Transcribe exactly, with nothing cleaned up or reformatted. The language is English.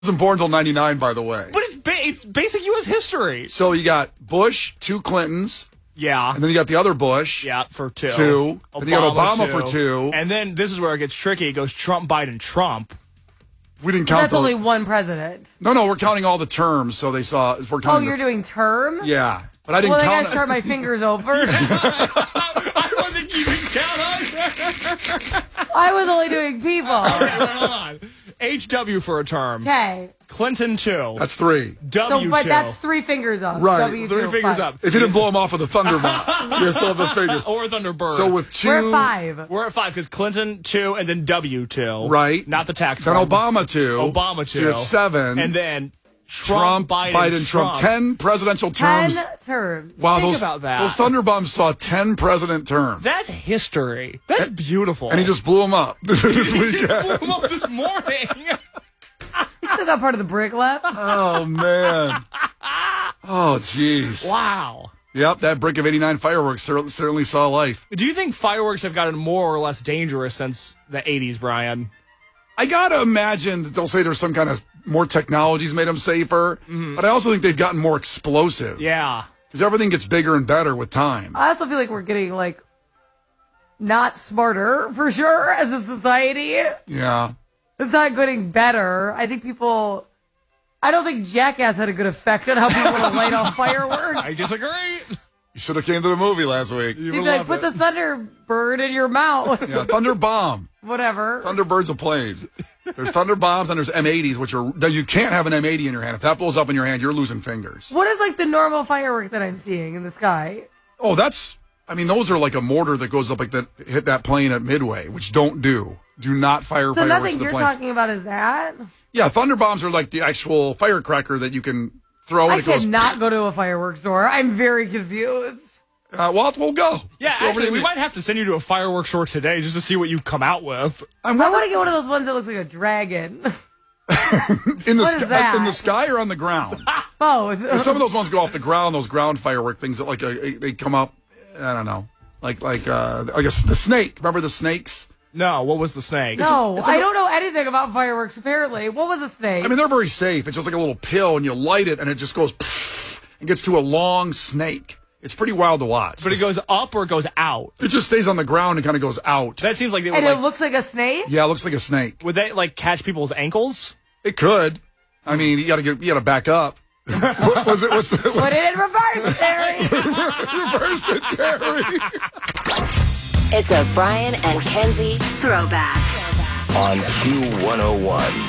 wasn't born until ninety-nine, by the way. But it's ba- it's basic U S history. So you got Bush, two Clintons. Yeah. And then you got the other Bush. Yeah, for two. Two. And then you got Obama two. for two. And then this is where it gets tricky. It goes Trump, Biden, Trump. We didn't count That's those. only one president. No, no, we're counting all the terms. So they saw. We're Oh, counting you're the, doing term? Yeah. But I didn't well, count. Well, I got to start my fingers over. I wasn't keeping count on. I was only doing people. Okay, hold on. H W for a term. Okay. Clinton two. That's three. W so, but two. that's three fingers up. Right. W two, three fingers five. up. If you didn't blow them off with a thunderbolt, you still have the fingers. Or Thunderbird. So with two. We're at five. We're at five because Clinton two and then W two. Right. Not the tax Then form. Obama two. Obama two. So you're at seven. And then Trump, Trump, Biden, Biden, Trump. Trump. Ten presidential terms. Ten terms. Wow, Think those, about that. those Thunderbombs saw ten president terms. That's history. That's beautiful. And he just blew them up this he just weekend. blew them up this morning. He still got part of the brick left. Oh, man. Oh, jeez. Wow. Yep, that brick of eighty-nine fireworks cer- certainly saw life. Do you think fireworks have gotten more or less dangerous since the eighties, Brian? I got to imagine that they'll say there's some kind of more technologies made them safer, mm-hmm. but I also think they've gotten more explosive. Yeah. Because everything gets bigger and better with time. I also feel like we're getting, like, not smarter, for sure, as a society. Yeah. It's not getting better. I think people... I don't think Jackass had a good effect on how people would light off fireworks. I disagree. You should have came to the movie last week. You'd be like, put it. the Thunderbird in your mouth. Yeah, Thunder Bomb. Whatever. Thunderbird's a plane. There's Thunder Bombs and there's M eighties, which are... No, you can't have an M eighty in your hand. If that blows up in your hand, you're losing fingers. What is, like, the normal firework that I'm seeing in the sky? Oh, that's... I mean, those are like a mortar that goes up like that, hit that plane at Midway, which don't do. Do not fire so fireworks nothing at the you're plane. talking about is that? Yeah, Thunder Bombs are like the actual firecracker that you can throw and I it goes... cannot go to a fireworks store. I'm very confused. Uh, well, we'll go. Yeah, go actually, we the... might have to send you to a fireworks store today just to see what you come out with. I'm I want to get one of those ones that looks like a dragon. in the what sky, is that? in the sky or on the ground? Both. Some of those ones go off the ground. Those ground firework things that like uh, they come up. I don't know, like like uh, I guess the snake. Remember the snakes? No, what was the snake? No, It's a- I don't know anything about fireworks, apparently. What was a snake? I mean, they're very safe. It's just like a little pill, and you light it, and it just goes and gets to a long snake. It's pretty wild to watch. But it goes up or it goes out? It just stays on the ground and kind of goes out. That seems like they would and like... it looks like a snake? Yeah, it looks like a snake. Would they, like, catch people's ankles? It could. I mean, you gotta get, you gotta back up. What was it? What's the? What's Put it in reverse, Terry. reverse it, Terry. It's a Brian and Kenzie throwback. On Q one oh one.